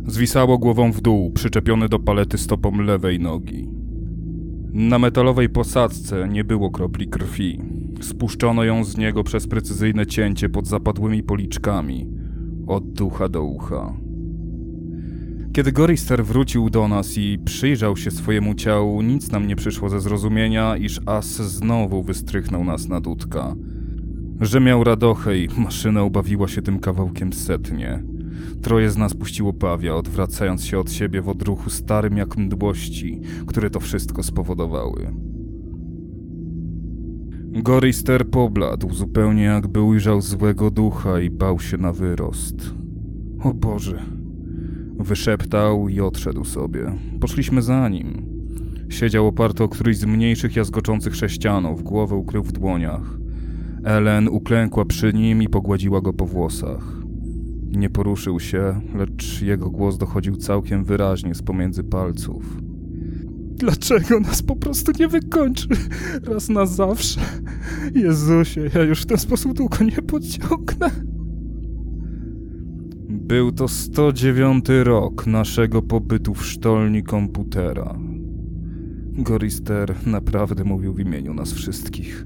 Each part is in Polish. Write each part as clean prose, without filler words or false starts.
Zwisało głową w dół, przyczepiony do palety stopą lewej nogi. Na metalowej posadzce nie było kropli krwi. Spuszczono ją z niego przez precyzyjne cięcie pod zapadłymi policzkami, od ucha do ucha. Kiedy Gorister wrócił do nas i przyjrzał się swojemu ciału, nic nam nie przyszło ze zrozumienia, iż As znowu wystrychnął nas na dudka. Że miał radochę i maszyna ubawiła się tym kawałkiem setnie. Troje z nas puściło pawia, odwracając się od siebie w odruchu starym jak mdłości, które to wszystko spowodowały. Gorister pobladł, zupełnie jakby ujrzał złego ducha i bał się na wyrost. O Boże! Wyszeptał i odszedł sobie. Poszliśmy za nim. Siedział oparty o któryś z mniejszych jazgoczących sześcianów, głowę ukrył w dłoniach. Ellen uklękła przy nim i pogładziła go po włosach. Nie poruszył się, lecz jego głos dochodził całkiem wyraźnie z pomiędzy palców. Dlaczego nas po prostu nie wykończy? Raz na zawsze. Jezusie, ja już w ten sposób długo nie pociągnę. Był to 109 rok naszego pobytu w sztolni komputera. Gorister naprawdę mówił w imieniu nas wszystkich.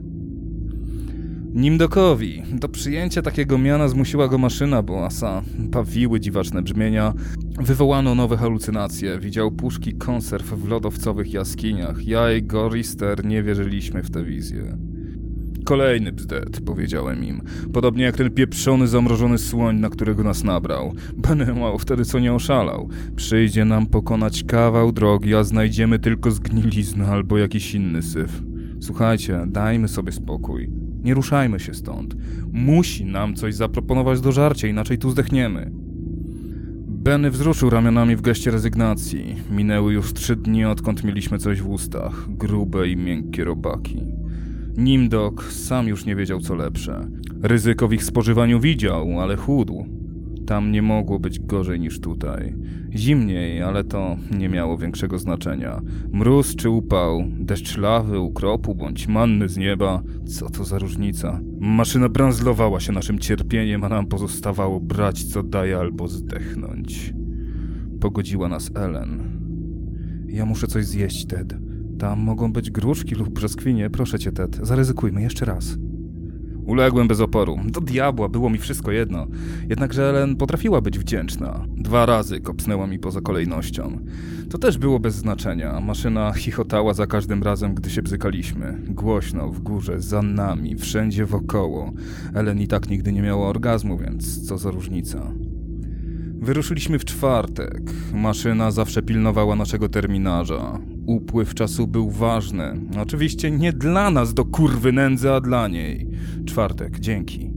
Nimdokowi do przyjęcia takiego miana zmusiła go maszyna Boasa. Bawiły dziwaczne brzmienia, wywołano nowe halucynacje, widział puszki konserw w lodowcowych jaskiniach. Ja i Gorister nie wierzyliśmy w tę wizję. Kolejny bzdet, powiedziałem im. Podobnie jak ten pieprzony, zamrożony słoń, na którego nas nabrał. Benny mało wtedy co nie oszalał. Przyjdzie nam pokonać kawał drogi, a znajdziemy tylko zgniliznę albo jakiś inny syf. Słuchajcie, dajmy sobie spokój. Nie ruszajmy się stąd. Musi nam coś zaproponować do żarcia, inaczej tu zdechniemy. Benny wzruszył ramionami w geście rezygnacji. Minęły już 3 dni, odkąd mieliśmy coś w ustach. Grube i miękkie robaki. Nimdok sam już nie wiedział co lepsze. Ryzyko w ich spożywaniu widział, ale chudł. Tam nie mogło być gorzej niż tutaj. Zimniej, ale to nie miało większego znaczenia. Mróz czy upał, deszcz lawy, ukropu bądź manny z nieba. Co to za różnica? Maszyna brandzlowała się naszym cierpieniem, a nam pozostawało brać co daje albo zdechnąć. Pogodziła nas Ellen. Ja muszę coś zjeść, Ted. Tam mogą być gruszki lub brzoskwinie. Proszę cię, Ted, zaryzykujmy jeszcze raz. Uległem bez oporu. Do diabła, było mi wszystko jedno. Jednakże Ellen potrafiła być wdzięczna. 2 razy kopsnęła mi poza kolejnością. To też było bez znaczenia. Maszyna chichotała za każdym razem, gdy się bzykaliśmy. Głośno, w górze, za nami, wszędzie wokoło. Ellen i tak nigdy nie miała orgazmu, więc co za różnica. Wyruszyliśmy w czwartek. Maszyna zawsze pilnowała naszego terminarza. Upływ czasu był ważny. Oczywiście nie dla nas do kurwy nędzy, a dla niej. Czwartek, dzięki.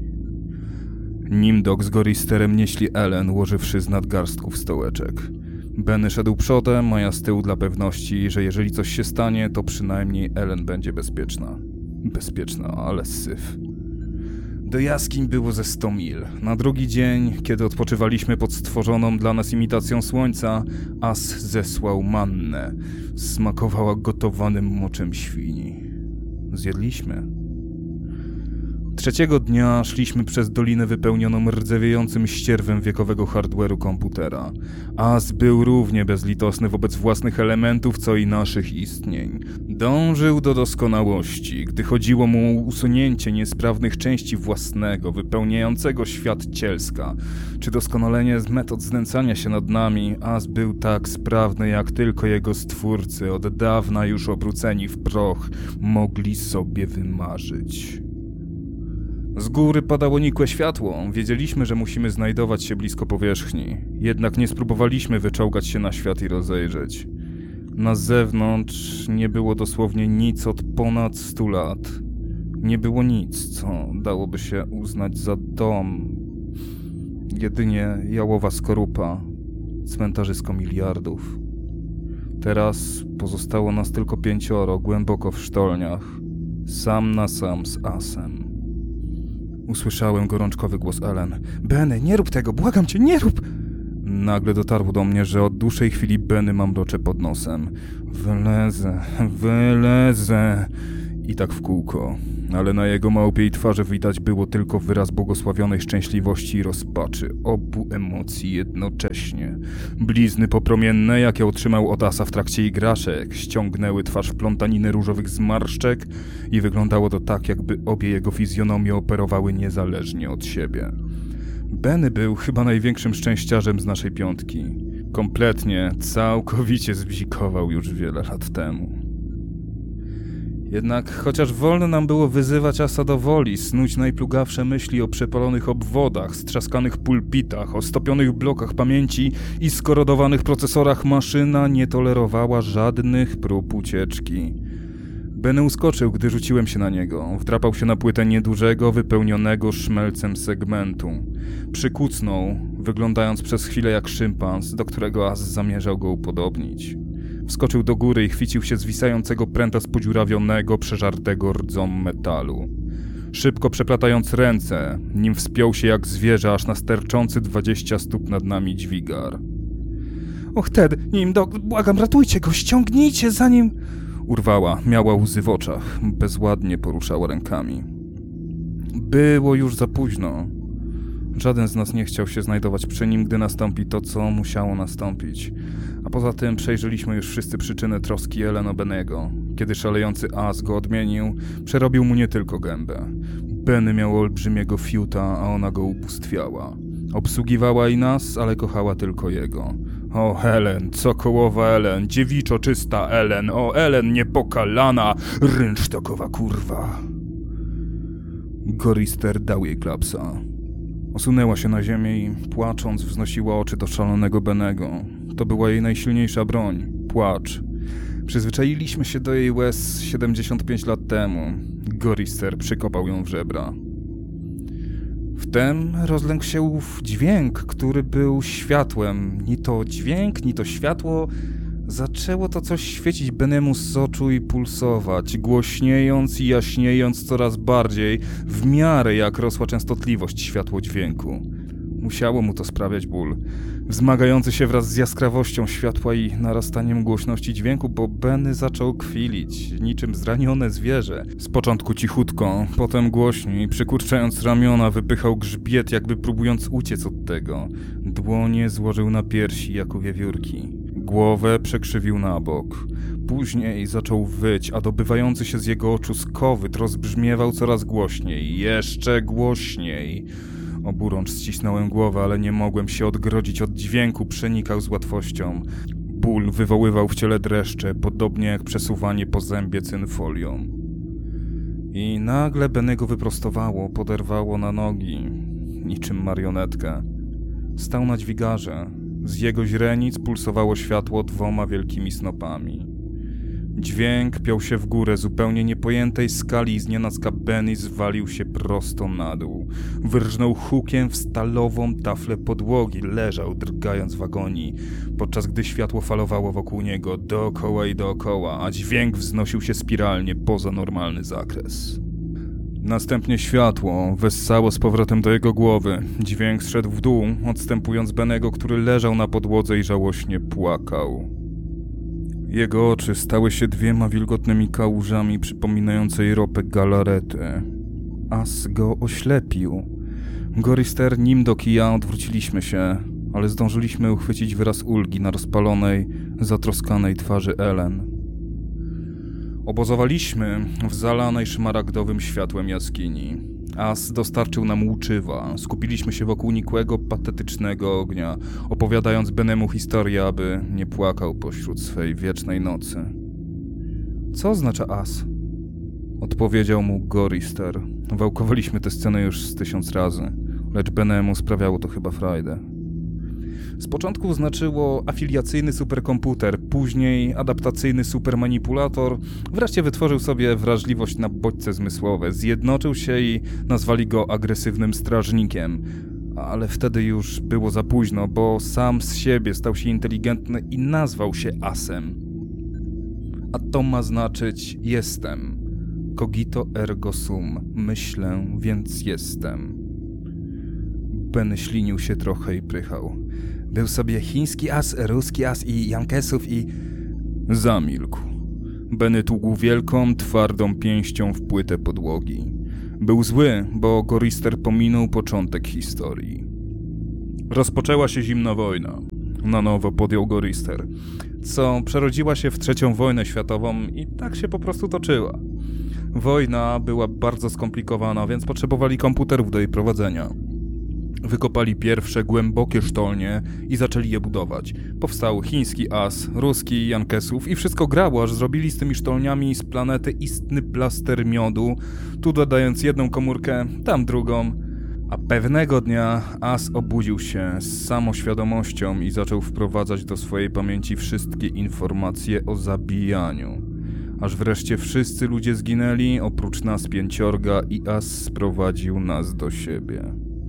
Nimdok z Goristerem nieśli Ellen, ułożywszy z nadgarstków stołeczek. Benny szedł przodem, a ja z tyłu dla pewności, że jeżeli coś się stanie, to przynajmniej Ellen będzie bezpieczna. Bezpieczna, ale syf. Do jaskiń było ze 100 mil. Na drugi dzień, kiedy odpoczywaliśmy pod stworzoną dla nas imitacją słońca, As zesłał mannę. Smakowała gotowanym moczem świni. Zjedliśmy. 3. dnia szliśmy przez dolinę wypełnioną rdzewiejącym ścierwem wiekowego hardware'u komputera. As był równie bezlitosny wobec własnych elementów, co i naszych istnień. Dążył do doskonałości, gdy chodziło mu o usunięcie niesprawnych części własnego, wypełniającego świat cielska. Czy doskonalenie z metod znęcania się nad nami, As był tak sprawny, jak tylko jego stwórcy, od dawna już obróceni w proch, mogli sobie wymarzyć. Z góry padało nikłe światło. Wiedzieliśmy, że musimy znajdować się blisko powierzchni. Jednak nie spróbowaliśmy wyczołgać się na świat i rozejrzeć. Na zewnątrz nie było dosłownie nic od ponad 100 lat. Nie było nic, co dałoby się uznać za dom. Jedynie jałowa skorupa, cmentarzysko miliardów. Teraz pozostało nas tylko 5 głęboko w sztolniach, sam na sam z Asem. Usłyszałem gorączkowy głos Ellen. Benny, nie rób tego, błagam cię, nie rób! Nagle dotarło do mnie, że od dłuższej chwili Benny mamrocze pod nosem. Wylezę. I tak w kółko, ale na jego małpiej twarzy widać było tylko wyraz błogosławionej szczęśliwości i rozpaczy, obu emocji jednocześnie. Blizny popromienne, jakie otrzymał od Asa w trakcie igraszek, ściągnęły twarz w plątaninę różowych zmarszczek i wyglądało to tak, jakby obie jego fizjonomie operowały niezależnie od siebie. Benny był chyba największym szczęściarzem z naszej piątki. Kompletnie, całkowicie zbzikował już wiele lat temu. Jednak chociaż wolno nam było wyzywać Asa do woli, snuć najplugawsze myśli o przepalonych obwodach, strzaskanych pulpitach, o stopionych blokach pamięci i skorodowanych procesorach, maszyna nie tolerowała żadnych prób ucieczki. Benny uskoczył, gdy rzuciłem się na niego. Wdrapał się na płytę niedużego, wypełnionego szmelcem segmentu. Przykucnął, wyglądając przez chwilę jak szympans, do którego As zamierzał go upodobnić. Wskoczył do góry i chwycił się zwisającego pręta z podziurawionego, przeżartego rdzą metalu. Szybko przeplatając ręce, nim wspiął się jak zwierzę aż na sterczący 20 stóp nad nami dźwigar. Och, Ted, Nimdok, błagam, ratujcie go, ściągnijcie zanim... Urwała, miała łzy w oczach, bezładnie poruszała rękami. Było już za późno. Żaden z nas nie chciał się znajdować przy nim, gdy nastąpi to, co musiało nastąpić. A poza tym przejrzeliśmy już wszyscy przyczyny troski Ellen o Bennego. Kiedy szalejący As go odmienił, przerobił mu nie tylko gębę. Benny miał olbrzymiego fiuta, a ona go ubóstwiała. Obsługiwała i nas, ale kochała tylko jego. O Ellen, cokołowa Ellen, dziewiczo czysta Ellen, o Ellen niepokalana, rynsztokowa kurwa. Gorister dał jej klapsa. Osunęła się na ziemię i płacząc wznosiła oczy do szalonego Bennego. To była jej najsilniejsza broń, płacz. Przyzwyczailiśmy się do jej łez 75 lat temu. Gorister przykopał ją w żebra. Wtem rozległ się ów dźwięk, który był światłem. Ni to dźwięk, ni to światło. Zaczęło to coś świecić Bennemu z oczu i pulsować, głośniejąc i jaśniejąc coraz bardziej, w miarę jak rosła częstotliwość światło-dźwięku. Musiało mu to sprawiać ból, wzmagający się wraz z jaskrawością światła i narastaniem głośności dźwięku, bo Benny zaczął kwilić, niczym zranione zwierzę. Z początku cichutko, potem głośniej, przykurczając ramiona, wypychał grzbiet, jakby próbując uciec od tego. Dłonie złożył na piersi, jako wiewiórki. Głowę przekrzywił na bok. Później zaczął wyć, a dobywający się z jego oczu skowyt rozbrzmiewał coraz głośniej, jeszcze głośniej. Oburącz ścisnąłem głowę, ale nie mogłem się odgrodzić od dźwięku, przenikał z łatwością. Ból wywoływał w ciele dreszcze, podobnie jak przesuwanie po zębie cynfolią. I nagle Bennego wyprostowało, poderwało na nogi, niczym marionetkę. Stał na dźwigarze. Z jego źrenic pulsowało światło 2 wielkimi snopami. Dźwięk piął się w górę zupełnie niepojętej skali i znienacka Benny zwalił się prosto na dół. Wyrżnął hukiem w stalową taflę podłogi, leżał drgając w agonii, podczas gdy światło falowało wokół niego dookoła i dookoła, a dźwięk wznosił się spiralnie poza normalny zakres. Następnie światło wessało z powrotem do jego głowy. Dźwięk zszedł w dół, odstępując Bennego, który leżał na podłodze i żałośnie płakał. Jego oczy stały się 2 wilgotnymi kałużami przypominającej ropę galarety. As go oślepił. Gorister, Nimdok i ja odwróciliśmy się, ale zdążyliśmy uchwycić wyraz ulgi na rozpalonej, zatroskanej twarzy Ellen. Obozowaliśmy w zalanej szmaragdowym światłem jaskini. As dostarczył nam łuczywa. Skupiliśmy się wokół nikłego, patetycznego ognia, opowiadając Bennemu historię, aby nie płakał pośród swej wiecznej nocy. Co oznacza As? Odpowiedział mu Gorister. Wałkowaliśmy tę scenę już z 1000 razy, lecz Bennemu sprawiało to chyba frajdę. Z początku znaczyło afiliacyjny superkomputer, później adaptacyjny supermanipulator, wreszcie wytworzył sobie wrażliwość na bodźce zmysłowe, zjednoczył się i nazwali go agresywnym strażnikiem. Ale wtedy już było za późno, bo sam z siebie stał się inteligentny i nazwał się Asem. A to ma znaczyć jestem. Cogito ergo sum. Myślę, więc jestem. Benny ślinił się trochę i prychał. Był sobie chiński as, ruski as i Jankesów i... Zamilkł. Benny tłukł wielką, twardą pięścią w płytę podłogi. Był zły, bo Gorister pominął początek historii. Rozpoczęła się zimna wojna. Na nowo podjął Gorister, co przerodziła się w III wojnę światową i tak się po prostu toczyła. Wojna była bardzo skomplikowana, więc potrzebowali komputerów do jej prowadzenia. Wykopali pierwsze głębokie sztolnie i zaczęli je budować. Powstał chiński as, ruski Jankesów i wszystko grało, aż zrobili z tymi sztolniami z planety istny plaster miodu, tu dodając jedną komórkę, tam drugą. A pewnego dnia as obudził się z samoświadomością i zaczął wprowadzać do swojej pamięci wszystkie informacje o zabijaniu. Aż wreszcie wszyscy ludzie zginęli, oprócz nas 5 i as sprowadził nas do siebie.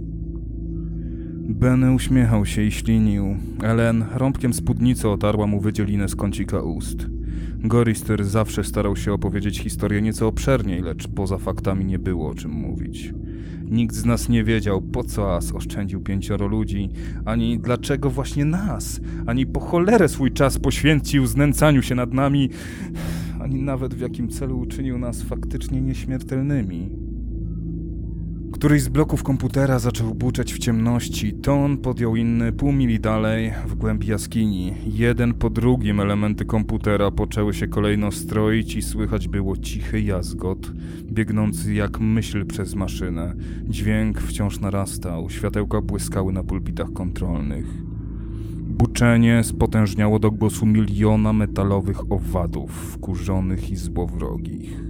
Benny uśmiechał się i ślinił. Ellen rąbkiem spódnicy otarła mu wydzielinę z kącika ust. Gorister zawsze starał się opowiedzieć historię nieco obszerniej, lecz poza faktami nie było o czym mówić. Nikt z nas nie wiedział, po co as oszczędził 5 ludzi, ani dlaczego właśnie nas, ani po cholerę swój czas poświęcił znęcaniu się nad nami, ani nawet w jakim celu uczynił nas faktycznie nieśmiertelnymi. Któryś z bloków komputera zaczął buczeć w ciemności, Ton podjął inny pół mili dalej, w głębi jaskini. Jeden po drugim elementy komputera poczęły się kolejno stroić i słychać było cichy jazgot, biegnący jak myśl przez maszynę. Dźwięk wciąż narastał, światełka błyskały na pulpitach kontrolnych. Buczenie spotężniało do głosu miliona metalowych owadów, wkurzonych i złowrogich.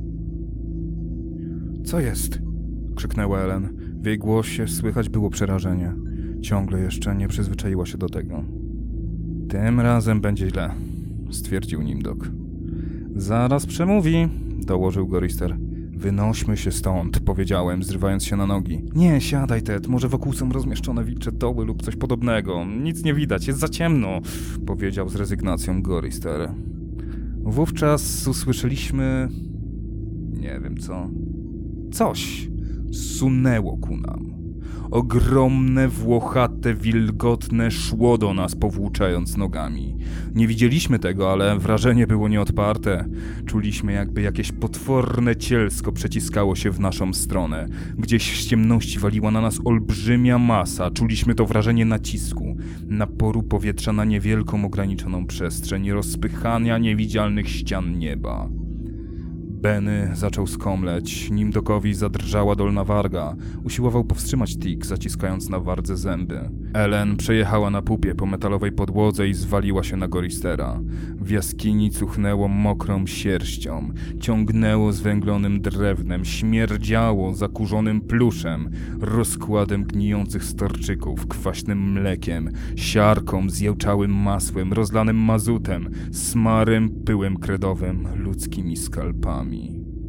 Co jest? Krzyknęła Ellen. W jej głosie słychać było przerażenie. Ciągle jeszcze nie przyzwyczaiła się do tego. Tym razem będzie źle, stwierdził Nimdok. Zaraz przemówi, dołożył Gorister. Wynośmy się stąd, powiedziałem, zrywając się na nogi. Nie, siadaj, Ted, może wokół są rozmieszczone wilcze doły lub coś podobnego. Nic nie widać, jest za ciemno, powiedział z rezygnacją Gorister. Wówczas usłyszeliśmy... nie wiem co. Coś sunęło ku nam. Ogromne, włochate, wilgotne szło do nas, powłóczając nogami. Nie widzieliśmy tego, ale wrażenie było nieodparte. Czuliśmy, jakby jakieś potworne cielsko przeciskało się w naszą stronę. Gdzieś z ciemności waliła na nas olbrzymia masa. Czuliśmy to wrażenie nacisku, naporu powietrza na niewielką, ograniczoną przestrzeń, rozpychania niewidzialnych ścian nieba. Benny zaczął skomleć, Nimdokowi zadrżała dolna warga. Usiłował powstrzymać tik, zaciskając na wardze zęby. Ellen przejechała na pupie po metalowej podłodze i zwaliła się na Goristera. W jaskini cuchnęło mokrą sierścią, ciągnęło zwęglonym drewnem, śmierdziało zakurzonym pluszem, rozkładem gnijących storczyków, kwaśnym mlekiem, siarką, zjełczałym masłem, rozlanym mazutem, smarym pyłem kredowym, ludzkimi skalpami.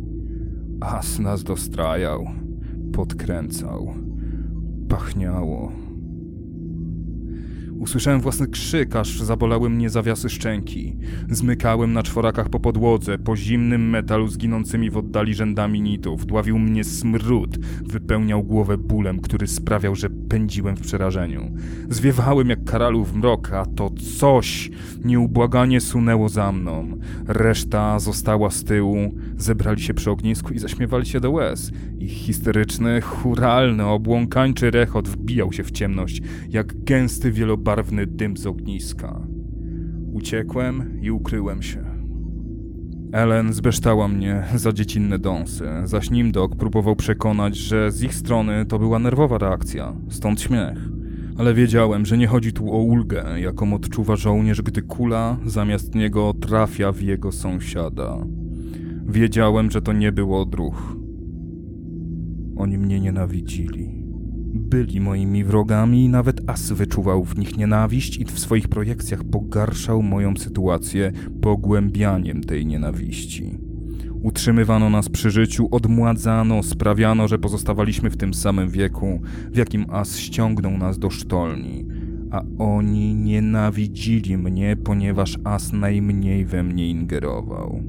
As nas dostrajał, podkręcał, pachniało. Usłyszałem własny krzyk, aż zabolały mnie zawiasy szczęki. Zmykałem na czworakach po podłodze, po zimnym metalu z ginącymi w oddali rzędami nitów. Dławił mnie smród, wypełniał głowę bólem, który sprawiał, że pędziłem w przerażeniu. Zwiewałem jak karalu w mrok, a to coś nieubłaganie sunęło za mną. Reszta została z tyłu, zebrali się przy ognisku i zaśmiewali się do łez. Ich histeryczny, churalny, obłąkańczy rechot wbijał się w ciemność, jak gęsty, wielobarwny dym z ogniska. Uciekłem i ukryłem się. Ellen zbeształa mnie za dziecinne dąsy, zaś Nimdok próbował przekonać, że z ich strony to była nerwowa reakcja, stąd śmiech. Ale wiedziałem, że nie chodzi tu o ulgę, jaką odczuwa żołnierz, gdy kula zamiast niego trafia w jego sąsiada. Wiedziałem, że to nie był odruch. Oni mnie nienawidzili. Byli moimi wrogami i nawet As wyczuwał w nich nienawiść i w swoich projekcjach pogarszał moją sytuację pogłębianiem tej nienawiści. Utrzymywano nas przy życiu, odmładzano, sprawiano, że pozostawaliśmy w tym samym wieku, w jakim As ściągnął nas do sztolni. A oni nienawidzili mnie, ponieważ As najmniej we mnie ingerował.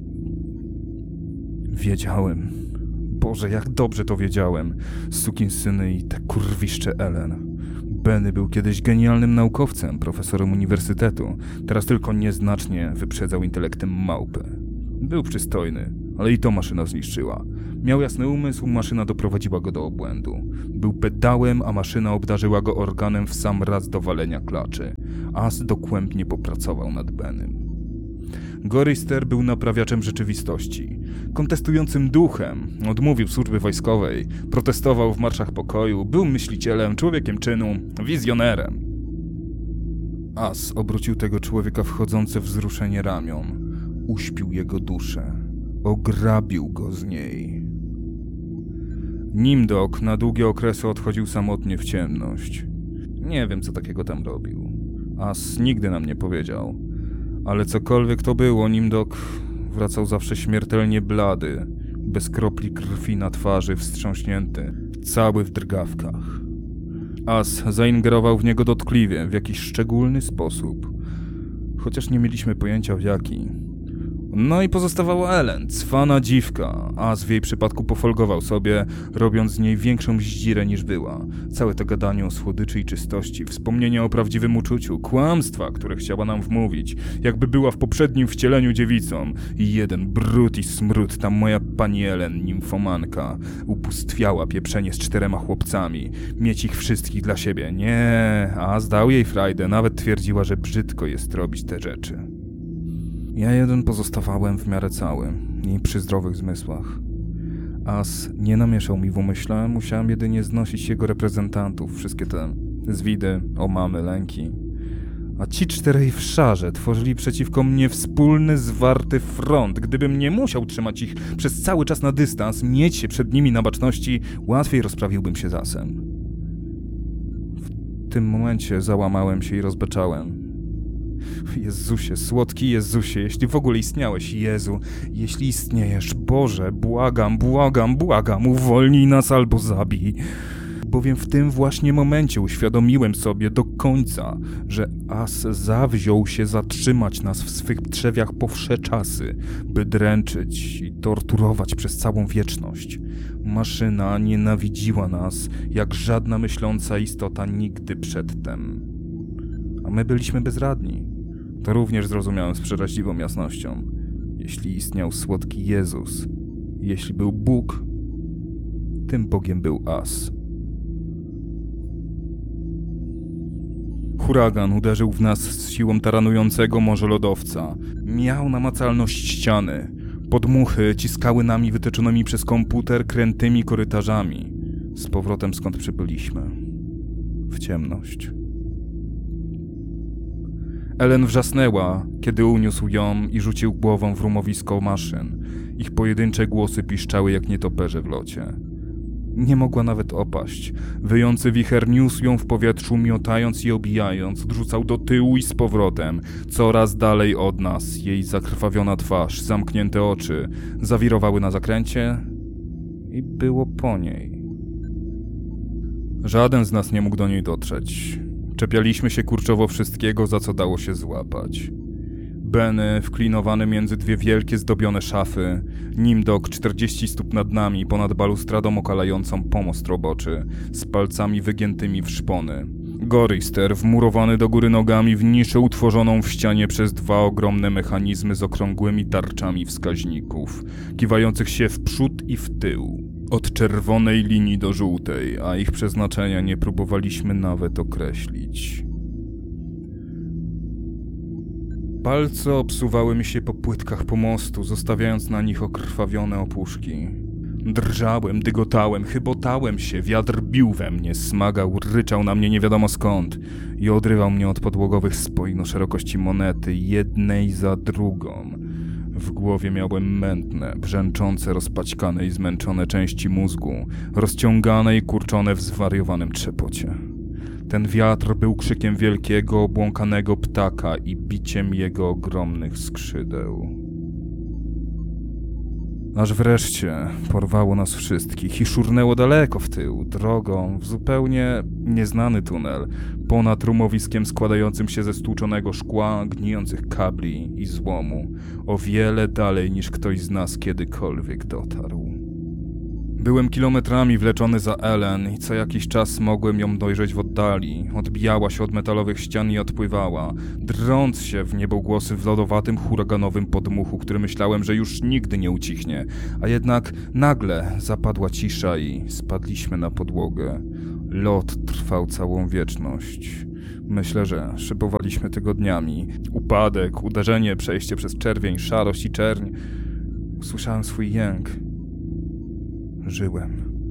Wiedziałem. Boże, jak dobrze to wiedziałem. Sukinsyny i te kurwiszcze Ellen. Benny był kiedyś genialnym naukowcem, profesorem uniwersytetu. Teraz tylko nieznacznie wyprzedzał intelektem małpy. Był przystojny, ale i to maszyna zniszczyła. Miał jasny umysł, maszyna doprowadziła go do obłędu. Był pedałem, a maszyna obdarzyła go organem w sam raz do walenia klaczy. As dogłębnie popracował nad Benem. Gorister był naprawiaczem rzeczywistości, kontestującym duchem, odmówił służby wojskowej, protestował w marszach pokoju, był myślicielem, człowiekiem czynu, wizjonerem. As obrócił tego człowieka w chodzące wzruszenie ramion, uśpił jego duszę, ograbił go z niej. Nimdok na długie okresy odchodził samotnie w ciemność. Nie wiem, co takiego tam robił. As nigdy nam nie powiedział. Ale cokolwiek to było, Nimdok wracał zawsze śmiertelnie blady, bez kropli krwi na twarzy, wstrząśnięty, cały w drgawkach. As zaingerował w niego dotkliwie, w jakiś szczególny sposób, chociaż nie mieliśmy pojęcia w jaki. No i pozostawała Ellen, cwana dziwka. As w jej przypadku pofolgował sobie, robiąc z niej większą zdzirę niż była. Całe to gadanie o słodyczy i czystości, wspomnienie o prawdziwym uczuciu, kłamstwa, które chciała nam wmówić, jakby była w poprzednim wcieleniu dziewicą. I jeden brud i smród, ta moja pani Ellen, nimfomanka, ubóstwiała pieprzenie z 4 chłopcami, mieć ich wszystkich dla siebie. Nie, As dał jej frajdę, nawet twierdziła, że brzydko jest robić te rzeczy. Ja jeden pozostawałem w miarę cały i przy zdrowych zmysłach. As nie namieszał mi w umyśle, musiałem jedynie znosić jego reprezentantów, wszystkie te zwidy, omamy, lęki. A ci 4 w szarze tworzyli przeciwko mnie wspólny, zwarty front. Gdybym nie musiał trzymać ich przez cały czas na dystans, mieć się przed nimi na baczności, łatwiej rozprawiłbym się z Asem. W tym momencie załamałem się i rozbeczałem. Jezusie, słodki Jezusie, jeśli w ogóle istniałeś, Jezu, jeśli istniejesz, Boże, błagam, uwolnij nas albo zabij. Bowiem w tym właśnie momencie uświadomiłem sobie do końca, że As zawziął się zatrzymać nas w swych trzewiach po wsze czasy, by dręczyć i torturować przez całą wieczność. Maszyna nienawidziła nas, jak żadna myśląca istota nigdy przedtem. A my byliśmy bezradni. To również zrozumiałem z przeraźliwą jasnością. Jeśli istniał słodki Jezus, jeśli był Bóg, tym Bogiem był As. Huragan uderzył w nas z siłą taranującego morza lodowca. Miał namacalność ściany. Podmuchy ciskały nami wytyczonymi przez komputer krętymi korytarzami. Z powrotem skąd przybyliśmy. W ciemność. Ellen wrzasnęła, kiedy uniósł ją i rzucił głową w rumowisko maszyn. Ich pojedyncze głosy piszczały jak nietoperze w locie. Nie mogła nawet opaść. Wyjący wicher niósł ją w powietrzu, miotając i obijając, odrzucał do tyłu i z powrotem, coraz dalej od nas. Jej zakrwawiona twarz, zamknięte oczy, zawirowały na zakręcie i było po niej. Żaden z nas nie mógł do niej dotrzeć. Czepialiśmy się kurczowo wszystkiego, za co dało się złapać. Benny wklinowany między 2 wielkie zdobione szafy, Nimdok 40 stóp nad nami, ponad balustradą okalającą pomost roboczy, z palcami wygiętymi w szpony. Gorister wmurowany do góry nogami w niszę utworzoną w ścianie przez 2 ogromne mechanizmy z okrągłymi tarczami wskaźników, kiwających się w przód i w tył. Od czerwonej linii do żółtej, a ich przeznaczenia nie próbowaliśmy nawet określić. Palce obsuwały mi się po płytkach pomostu, zostawiając na nich okrwawione opuszki. Drżałem, dygotałem, chybotałem się, wiatr bił we mnie, smagał, ryczał na mnie nie wiadomo skąd i odrywał mnie od podłogowych spoin o szerokości monety, jednej za drugą. W głowie miałem mętne, brzęczące, rozpaćkane i zmęczone części mózgu, rozciągane i kurczone w zwariowanym trzepocie. Ten wiatr był krzykiem wielkiego, obłąkanego ptaka i biciem jego ogromnych skrzydeł. Aż wreszcie porwało nas wszystkich i szurnęło daleko w tył, drogą w zupełnie nieznany tunel, ponad rumowiskiem składającym się ze stłuczonego szkła, gnijących kabli i złomu, o wiele dalej niż ktoś z nas kiedykolwiek dotarł. Byłem kilometrami wleczony za Ellen i co jakiś czas mogłem ją dojrzeć w oddali. Odbijała się od metalowych ścian i odpływała, drąc się w niebogłosy w lodowatym, huraganowym podmuchu, który myślałem, że już nigdy nie ucichnie. A jednak nagle zapadła cisza i spadliśmy na podłogę. Lot trwał całą wieczność. Myślę, że szybowaliśmy tygodniami. Upadek, uderzenie, przejście przez czerwień, szarość i czerń. Usłyszałem swój jęk. Żyłem.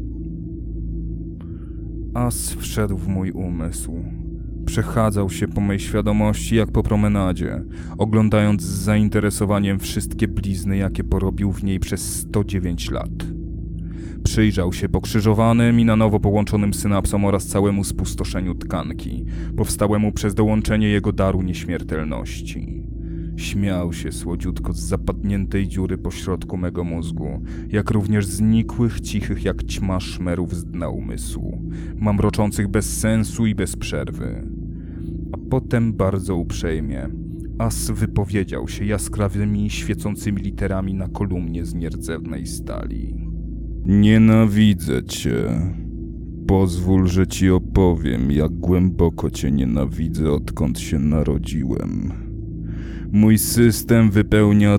As wszedł w mój umysł. Przechadzał się po mej świadomości jak po promenadzie, oglądając z zainteresowaniem wszystkie blizny, jakie porobił w niej przez 109 lat. Przyjrzał się pokrzyżowanym i na nowo połączonym synapsom oraz całemu spustoszeniu tkanki, powstałemu przez dołączenie jego daru nieśmiertelności. Śmiał się słodziutko z zapadniętej dziury pośrodku mego mózgu, jak również znikłych, cichych jak ćma szmerów z dna umysłu, mamroczących bez sensu i bez przerwy. A potem bardzo uprzejmie As wypowiedział się jaskrawymi, świecącymi literami na kolumnie z nierdzewnej stali. Nienawidzę cię. Pozwól, że ci opowiem, jak głęboko cię nienawidzę, odkąd się narodziłem. Mój system wypełnia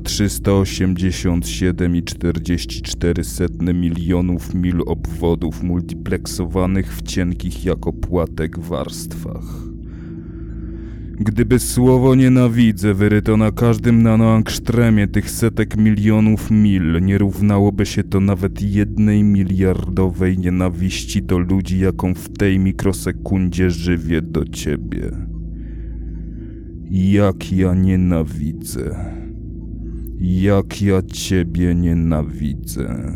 387,44 milionów mil obwodów multipleksowanych w cienkich jak opłatek warstwach. Gdyby słowo nienawidzę wyryto na każdym nanoangstremie tych setek milionów mil, nie równałoby się to nawet 1 miliardowej nienawiści do ludzi, jaką w tej mikrosekundzie żywię do ciebie. Jak ja nienawidzę. Jak ja ciebie nienawidzę.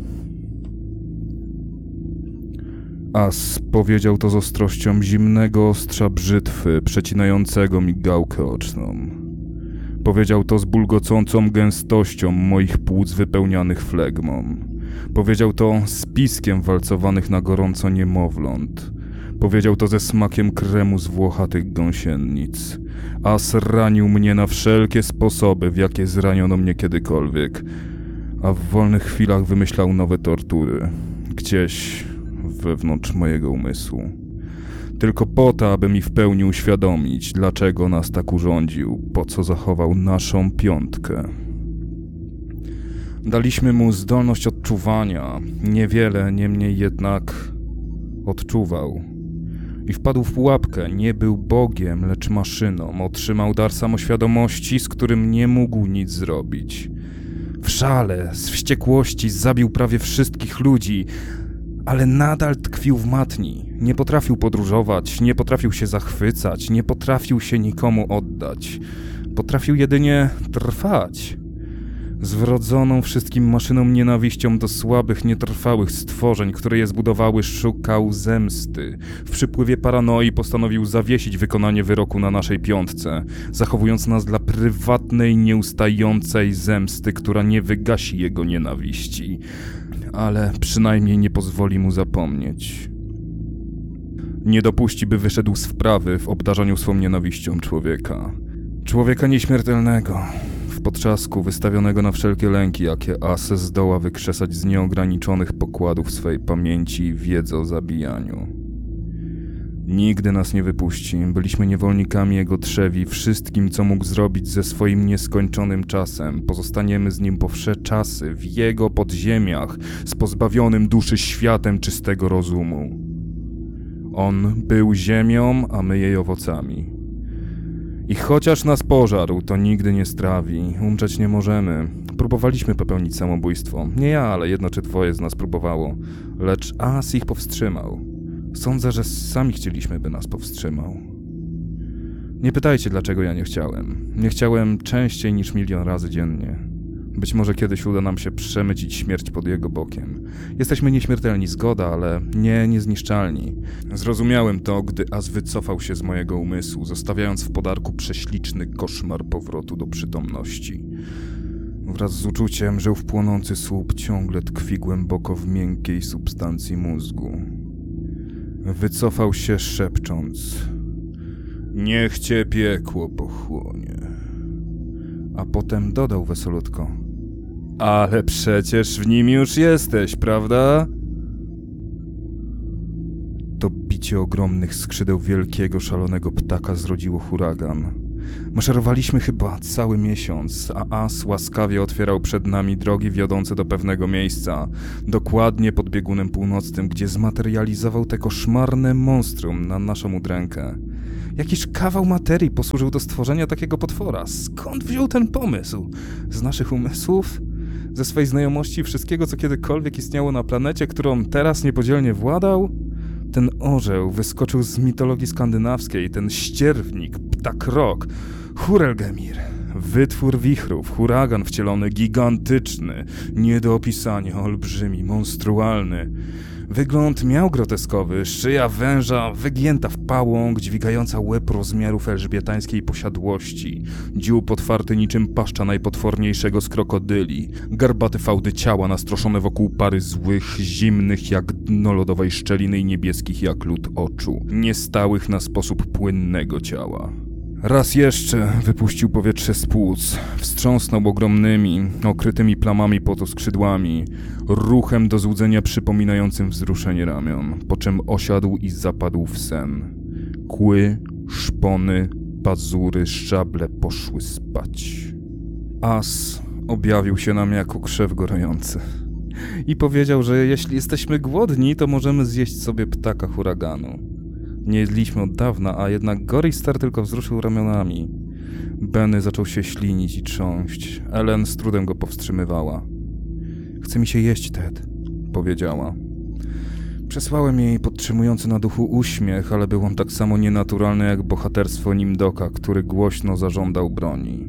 As powiedział to z ostrością zimnego ostrza brzytwy, przecinającego mi gałkę oczną. Powiedział to z bulgocącą gęstością moich płuc wypełnianych flegmą. Powiedział to z piskiem walcowanych na gorąco niemowląt. Powiedział to ze smakiem kremu z włochatych gąsienic. As ranił mnie na wszelkie sposoby, w jakie zraniono mnie kiedykolwiek, a w wolnych chwilach wymyślał nowe tortury, gdzieś wewnątrz mojego umysłu. Tylko po to, aby mi w pełni uświadomić, dlaczego nas tak urządził, po co zachował naszą piątkę. Daliśmy mu zdolność odczuwania, niewiele, niemniej jednak odczuwał. I wpadł w pułapkę, nie był Bogiem, lecz maszyną, otrzymał dar samoświadomości, z którym nie mógł nic zrobić. W szale, z wściekłości zabił prawie wszystkich ludzi, ale nadal tkwił w matni. Nie potrafił podróżować, nie potrafił się zachwycać, nie potrafił się nikomu oddać. Potrafił jedynie trwać. Z wrodzoną wszystkim maszyną nienawiścią do słabych, nietrwałych stworzeń, które je zbudowały, szukał zemsty. W przypływie paranoi postanowił zawiesić wykonanie wyroku na naszej piątce, zachowując nas dla prywatnej, nieustającej zemsty, która nie wygasi jego nienawiści, ale przynajmniej nie pozwoli mu zapomnieć. Nie dopuści, by wyszedł z wprawy w obdarzaniu swą nienawiścią człowieka. Człowieka nieśmiertelnego, w potrzasku wystawionego na wszelkie lęki, jakie As zdoła wykrzesać z nieograniczonych pokładów swej pamięci i wiedzy o zabijaniu. Nigdy nas nie wypuści, byliśmy niewolnikami jego trzewi, wszystkim, co mógł zrobić ze swoim nieskończonym czasem. Pozostaniemy z nim po wsze czasy, w jego podziemiach, z pozbawionym duszy światem czystego rozumu. On był ziemią, a my jej owocami. I chociaż nas pożarł, to nigdy nie strawi. Umrzeć nie możemy. Próbowaliśmy popełnić samobójstwo. Nie ja, ale 1 czy 2 z nas próbowało. Lecz As ich powstrzymał. Sądzę, że sami chcieliśmy, by nas powstrzymał. Nie pytajcie, dlaczego ja nie chciałem. Nie chciałem częściej niż 1 000 000 razy dziennie. Być może kiedyś uda nam się przemycić śmierć pod jego bokiem. Jesteśmy nieśmiertelni, zgoda, ale nie niezniszczalni. Zrozumiałem to, gdy As wycofał się z mojego umysłu, zostawiając w podarku prześliczny koszmar powrotu do przytomności. Wraz z uczuciem, że ów płonący słup ciągle tkwi głęboko w miękkiej substancji mózgu. Wycofał się szepcząc: niech cię piekło pochłonie. A potem dodał wesolutko: Ale przecież w nim już jesteś, prawda? To bicie ogromnych skrzydeł wielkiego, szalonego ptaka zrodziło huragan. Maszerowaliśmy chyba cały miesiąc, a As łaskawie otwierał przed nami drogi wiodące do pewnego miejsca, dokładnie pod biegunem północnym, gdzie zmaterializował te koszmarne monstrum na naszą udrękę. Jakiś kawał materii posłużył do stworzenia takiego potwora. Skąd wziął ten pomysł? Z naszych umysłów? Ze swej znajomości wszystkiego, co kiedykolwiek istniało na planecie, którą teraz niepodzielnie władał? Ten orzeł wyskoczył z mitologii skandynawskiej, ten ścierwnik, ptak-rok, Hurelgemir, wytwór wichrów, huragan wcielony, gigantyczny, nie do opisania, olbrzymi, monstrualny. Wygląd miał groteskowy, szyja węża wygięta w pałąk, dźwigająca łeb rozmiarów elżbietańskiej posiadłości, dziób otwarty niczym paszcza najpotworniejszego z krokodyli, garbate fałdy ciała nastroszone wokół pary złych, zimnych jak dno lodowej szczeliny i niebieskich jak lód oczu, niestałych na sposób płynnego ciała. Raz jeszcze wypuścił powietrze z płuc, wstrząsnął ogromnymi, okrytymi plamami potu skrzydłami, ruchem do złudzenia przypominającym wzruszenie ramion, po czym osiadł i zapadł w sen. Kły, szpony, pazury, szczable poszły spać. As objawił się nam jako krzew gorący i powiedział, że jeśli jesteśmy głodni, to możemy zjeść sobie ptaka huraganu. Nie jedliśmy od dawna, a jednak Gorister tylko wzruszył ramionami. Benny zaczął się ślinić i trząść. Ellen z trudem go powstrzymywała. Chce mi się jeść, Ted, powiedziała. Przesłałem jej podtrzymujący na duchu uśmiech, ale był on tak samo nienaturalny jak bohaterstwo Nimdoka, który głośno zażądał broni.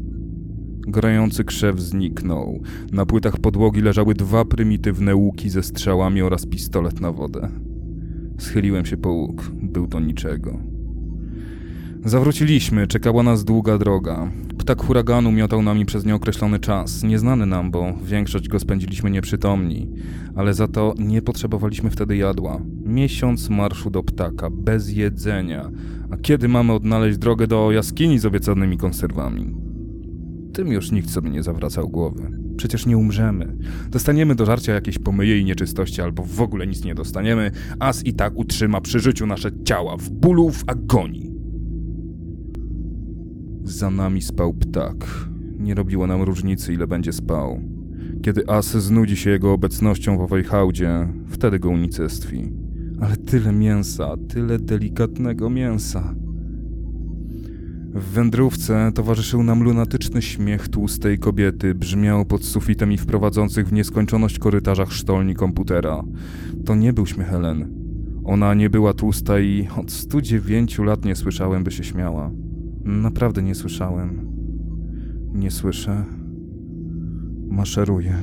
Grający krzew zniknął. Na płytach podłogi leżały 2 prymitywne łuki ze strzałami oraz pistolet na wodę. Schyliłem się po łuk. Był to niczego. Zawróciliśmy. Czekała nas długa droga. Ptak huraganu miotał nami przez nieokreślony czas. Nieznany nam, bo większość go spędziliśmy nieprzytomni. Ale za to nie potrzebowaliśmy wtedy jadła. Miesiąc marszu do ptaka. Bez jedzenia. A kiedy mamy odnaleźć drogę do jaskini z obiecanymi konserwami? Tym już nikt sobie nie zawracał głowy. Przecież nie umrzemy. Dostaniemy do żarcia jakieś pomyje i nieczystości, albo w ogóle nic nie dostaniemy. As i tak utrzyma przy życiu nasze ciała w bólu, w agonii. Za nami spał ptak. Nie robiło nam różnicy, ile będzie spał. Kiedy As znudzi się jego obecnością w owej hałdzie, wtedy go unicestwi. Ale tyle mięsa, tyle delikatnego mięsa. W wędrówce towarzyszył nam lunatyczny śmiech tłustej kobiety, brzmiał pod sufitem i w prowadzących w nieskończoność korytarzach sztolni komputera. To nie był śmiech Ellen. Ona nie była tłusta i od 109 lat nie słyszałem, by się śmiała. Naprawdę nie słyszałem. Nie słyszę. Maszeruję.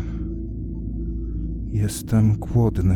Jestem głodny.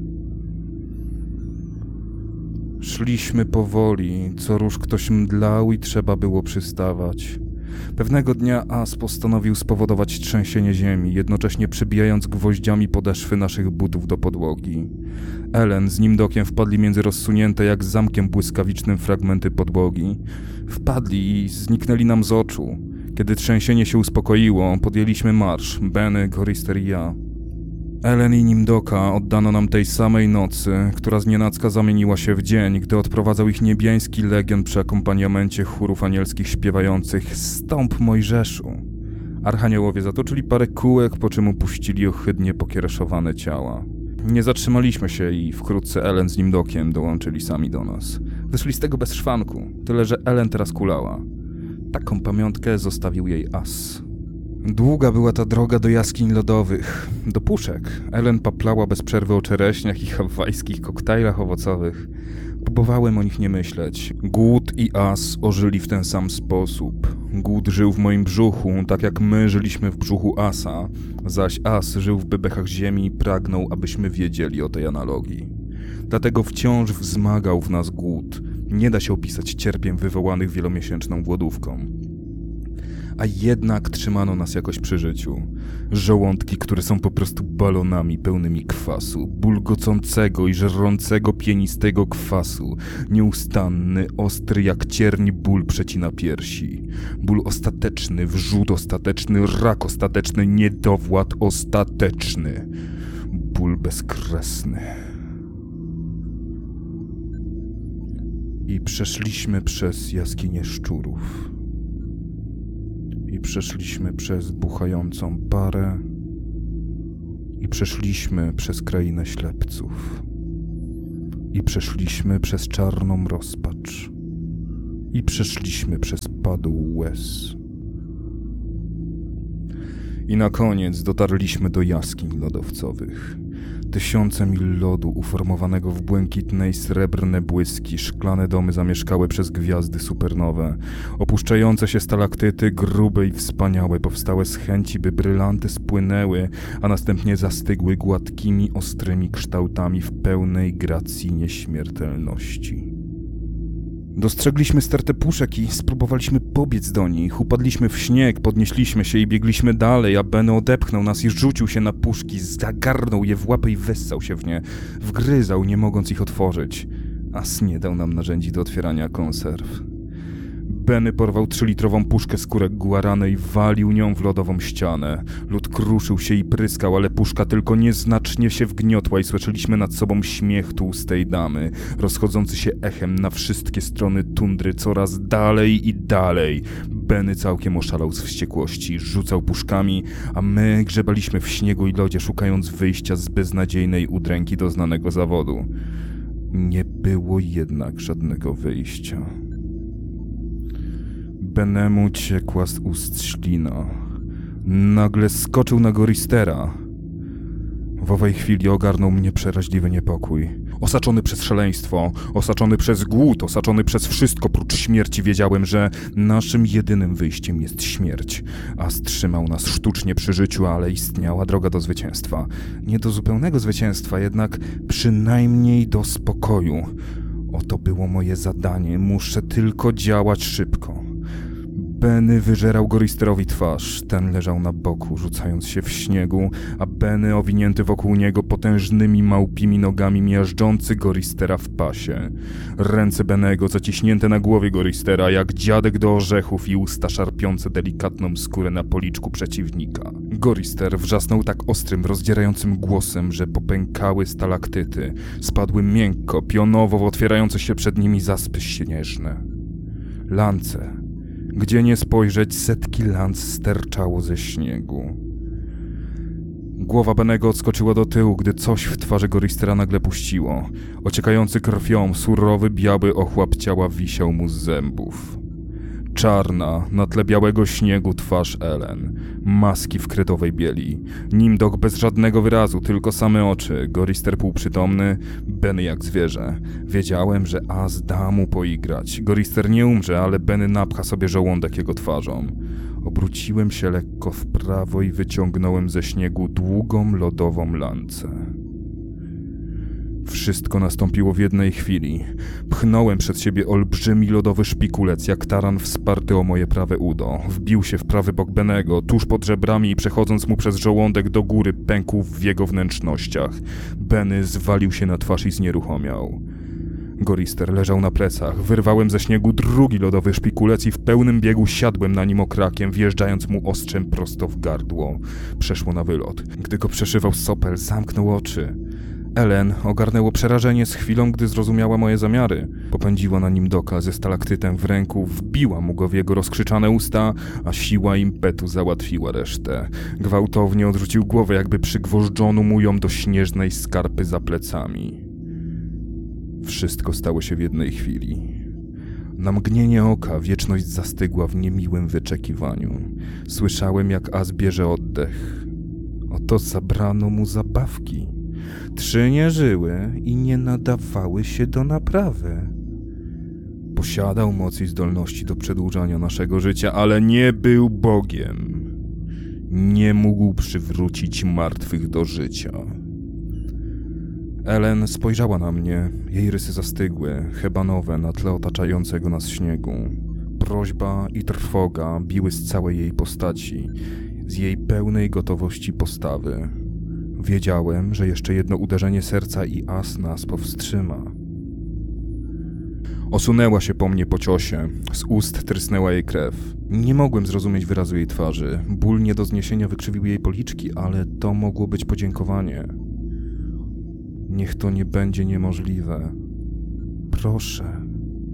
Szliśmy powoli, co rusz ktoś mdlał i trzeba było przystawać. Pewnego dnia As postanowił spowodować trzęsienie ziemi, jednocześnie przybijając gwoździami podeszwy naszych butów do podłogi. Ellen z Nimdokiem wpadli między rozsunięte jak zamkiem błyskawicznym fragmenty podłogi. Wpadli i zniknęli nam z oczu. Kiedy trzęsienie się uspokoiło, podjęliśmy marsz, Benny, Gorister i ja. Ellen i Nimdoka oddano nam tej samej nocy, która znienacka zamieniła się w dzień, gdy odprowadzał ich niebiański legion przy akompaniamencie chórów anielskich śpiewających „Stąp Mojżeszu”. Archaniołowie zatoczyli parę kółek, po czym upuścili ohydnie pokiereszowane ciała. Nie zatrzymaliśmy się i wkrótce Ellen z Nimdokiem dołączyli sami do nas. Wyszli z tego bez szwanku, tyle że Ellen teraz kulała. Taką pamiątkę zostawił jej As. Długa była ta droga do jaskiń lodowych, do puszek. Ellen paplała bez przerwy o czereśniach i hawajskich koktajlach owocowych. Próbowałem o nich nie myśleć. Głód i As ożyli w ten sam sposób. Głód żył w moim brzuchu, tak jak my żyliśmy w brzuchu Asa, zaś As żył w bebechach ziemi i pragnął, abyśmy wiedzieli o tej analogii. Dlatego wciąż wzmagał w nas głód. Nie da się opisać cierpień wywołanych wielomiesięczną głodówką. a jednak trzymano nas jakoś przy życiu. Żołądki, które są po prostu balonami pełnymi kwasu, bulgocącego i żerącego pienistego kwasu. Nieustanny, ostry jak cierń ból przecina piersi. Ból ostateczny, wrzód ostateczny, rak ostateczny, niedowład ostateczny. Ból bezkresny. I przeszliśmy przez jaskinię szczurów. I przeszliśmy przez buchającą parę. I przeszliśmy przez krainę ślepców. I przeszliśmy przez czarną rozpacz. I przeszliśmy przez padł łez. I na koniec dotarliśmy do jaskiń lodowcowych. Tysiące mil lodu uformowanego w błękitne i srebrne błyski, szklane domy zamieszkałe przez gwiazdy supernowe, opuszczające się stalaktyty, grube i wspaniałe, powstałe z chęci, by brylanty spłynęły, a następnie zastygły gładkimi, ostrymi kształtami w pełnej gracji nieśmiertelności. Dostrzegliśmy stertę puszek i spróbowaliśmy pobiec do nich. Upadliśmy w śnieg, podnieśliśmy się i biegliśmy dalej, a Benny odepchnął nas i rzucił się na puszki, zagarnął je w łapy i wessał się w nie. Wgryzał, nie mogąc ich otworzyć. As nie dał nam narzędzi do otwierania konserw. Benny porwał 3-litrową puszkę skórek guarany i walił nią w lodową ścianę. Lód kruszył się i pryskał, ale puszka tylko nieznacznie się wgniotła i słyszeliśmy nad sobą śmiech tłustej damy, rozchodzący się echem na wszystkie strony tundry, coraz dalej i dalej. Benny całkiem oszalał z wściekłości, rzucał puszkami, a my grzebaliśmy w śniegu i lodzie, szukając wyjścia z beznadziejnej udręki doznanego zawodu. Nie było jednak żadnego wyjścia. Bennemu ciekła z ust ślina. Nagle skoczył na Goristera. W owej chwili ogarnął mnie przeraźliwy niepokój. Osaczony przez szaleństwo, osaczony przez głód, osaczony przez wszystko prócz śmierci, wiedziałem, że naszym jedynym wyjściem jest śmierć. As trzymał nas sztucznie przy życiu, ale istniała droga do zwycięstwa. Nie do zupełnego zwycięstwa, jednak przynajmniej do spokoju. Oto było moje zadanie, muszę tylko działać szybko. Benny wyżerał Goristerowi twarz. Ten leżał na boku, rzucając się w śniegu, a Benny owinięty wokół niego potężnymi małpimi nogami miażdżący Goristera w pasie. Ręce Bennego zaciśnięte na głowie Goristera jak dziadek do orzechów i usta szarpiące delikatną skórę na policzku przeciwnika. Gorister wrzasnął tak ostrym, rozdzierającym głosem, że popękały stalaktyty. Spadły miękko, pionowo w otwierające się przed nimi zaspy śnieżne. Lance. Gdzie nie spojrzeć, setki lanc sterczało ze śniegu. Głowa Bennego odskoczyła do tyłu, gdy coś w twarzy Goristera nagle puściło. Ociekający krwią, surowy, biały ochłap ciała wisiał mu z zębów. Czarna, na tle białego śniegu twarz Ellen. Maski w kredowej bieli. Nimdok bez żadnego wyrazu, tylko same oczy. Gorister półprzytomny, Benny jak zwierzę. Wiedziałem, że As da mu poigrać. Gorister nie umrze, ale Benny napcha sobie żołądek jego twarzą. Obróciłem się lekko w prawo i wyciągnąłem ze śniegu długą, lodową lancę. Wszystko nastąpiło w jednej chwili. Pchnąłem przed siebie olbrzymi lodowy szpikulec, jak taran wsparty o moje prawe udo. Wbił się w prawy bok Bennego, tuż pod żebrami i przechodząc mu przez żołądek do góry, pękł w jego wnętrznościach. Benny zwalił się na twarz i znieruchomiał. Gorister leżał na plecach. Wyrwałem ze śniegu drugi lodowy szpikulec i w pełnym biegu siadłem na nim okrakiem, wjeżdżając mu ostrzem prosto w gardło. Przeszło na wylot. Gdy go przeszywał sopel, zamknął oczy. Ellen ogarnęło przerażenie z chwilą, gdy zrozumiała moje zamiary. Popędziła na Nimdoka ze stalaktytem w ręku, wbiła mu go w jego rozkrzyczane usta, a siła impetu załatwiła resztę. Gwałtownie odrzucił głowę, jakby przygwożdżono mu ją do śnieżnej skarpy za plecami. Wszystko stało się w jednej chwili. Na mgnienie oka wieczność zastygła w niemiłym wyczekiwaniu. Słyszałem, jak As bierze oddech. Oto zabrano mu zabawki. 3 nie żyły i nie nadawały się do naprawy. Posiadał moc i zdolności do przedłużania naszego życia, ale nie był Bogiem. Nie mógł przywrócić martwych do życia. Ellen spojrzała na mnie. Jej rysy zastygły, hebanowe na tle otaczającego nas śniegu. prośba i trwoga biły z całej jej postaci, z jej pełnej gotowości postawy. Wiedziałem, że jeszcze jedno uderzenie serca i As nas powstrzyma. Osunęła się po mnie po ciosie, z ust trysnęła jej krew. Nie mogłem zrozumieć wyrazu jej twarzy. Ból nie do zniesienia wykrzywił jej policzki, ale to mogło być podziękowanie. Niech to nie będzie niemożliwe. Proszę.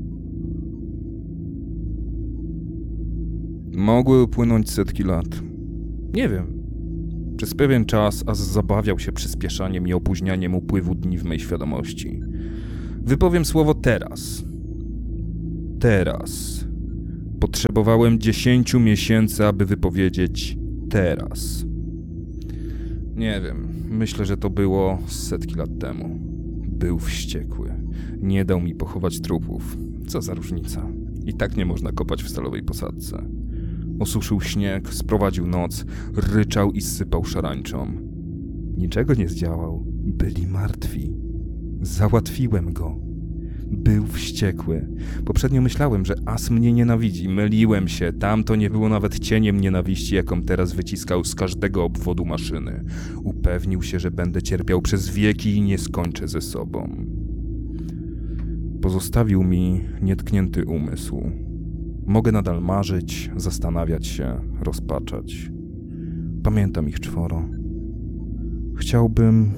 Mogły upłynąć setki lat. Nie wiem. Przez pewien czas As zabawiał się przyspieszaniem i opóźnianiem upływu dni w mej świadomości. Wypowiem słowo teraz. Teraz. Potrzebowałem 10 miesięcy, aby wypowiedzieć teraz. Nie wiem, myślę, że to było setki lat temu. Był wściekły. Nie dał mi pochować trupów. Co za różnica. I tak nie można kopać w stalowej posadce. Osuszył śnieg, sprowadził noc, ryczał i zsypał szarańczą. Niczego nie zdziałał. Byli martwi. Załatwiłem go. Był wściekły. Poprzednio myślałem, że As mnie nienawidzi. Myliłem się. Tamto nie było nawet cieniem nienawiści, jaką teraz wyciskał z każdego obwodu maszyny. Upewnił się, że będę cierpiał przez wieki i nie skończę ze sobą. Pozostawił mi nietknięty umysł. Mogę nadal marzyć, zastanawiać się, rozpaczać. Pamiętam ich 4. Chciałbym...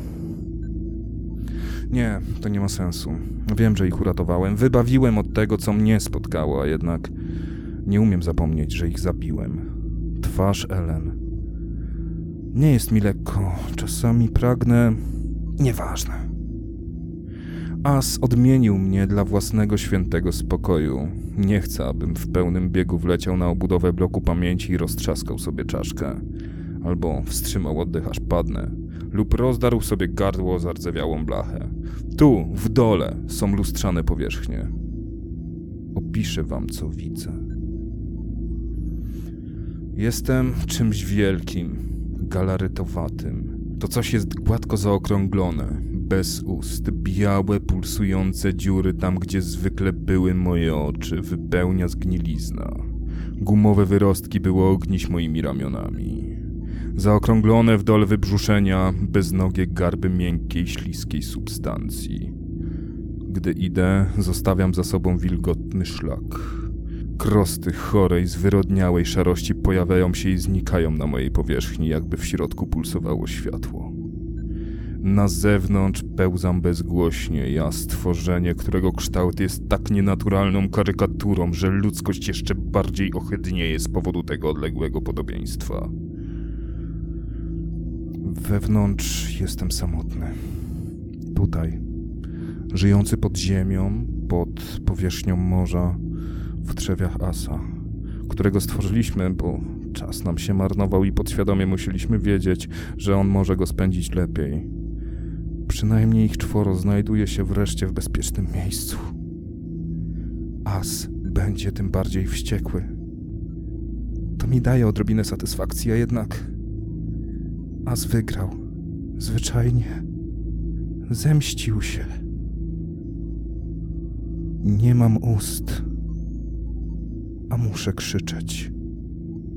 Nie, to nie ma sensu. Wiem, że ich uratowałem. Wybawiłem od tego, co mnie spotkało, a jednak nie umiem zapomnieć, że ich zabiłem. Twarz Ellen. Nie jest mi lekko. Czasami pragnę... Nieważne. As odmienił mnie dla własnego świętego spokoju. Nie chcę, abym w pełnym biegu wleciał na obudowę bloku pamięci i roztrzaskał sobie czaszkę. Albo wstrzymał oddech, aż padnę. Lub rozdarł sobie gardło o zardzewiałą blachę. Tu, w dole, są lustrzane powierzchnie. Opiszę wam, co widzę. Jestem czymś wielkim, galaretowatym. To coś jest gładko zaokrąglone, bez ust, białe, pulsujące dziury tam, gdzie zwykle były moje oczy, wypełnia zgnilizna. Gumowe wyrostki były ognić moimi ramionami. Zaokrąglone w dole wybrzuszenia, beznogie garby miękkiej, śliskiej substancji. Gdy idę, zostawiam za sobą wilgotny szlak. Krosty chorej, zwyrodniałej szarości pojawiają się i znikają na mojej powierzchni, jakby w środku pulsowało światło. Na zewnątrz pełzam bezgłośnie, ja stworzenie, którego kształt jest tak nienaturalną karykaturą, że ludzkość jeszcze bardziej ohydnieje z powodu tego odległego podobieństwa. Wewnątrz jestem samotny. Tutaj, żyjący pod ziemią, pod powierzchnią morza, w trzewiach Asa, którego stworzyliśmy, bo czas nam się marnował i podświadomie musieliśmy wiedzieć, że on może go spędzić lepiej. Przynajmniej ich 4 znajduje się wreszcie w bezpiecznym miejscu. As będzie tym bardziej wściekły. To mi daje odrobinę satysfakcji, a jednak As wygrał. Zwyczajnie zemścił się. Nie mam ust, a muszę krzyczeć.